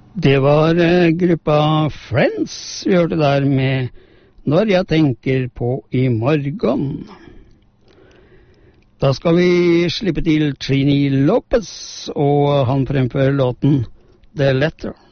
Det var gruppa Friends vi hørte der med Når jeg tenker på i morgen. Da skal vi slippe til Trini Lopez, og han fremfører låten The Letter.